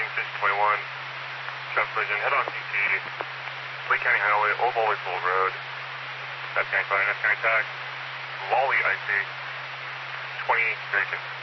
Station 21, traffic collision, head on CT, Lake County Highway, Old Wally Pool Road, F County Fire, F County Tax, Wally IC, 2032.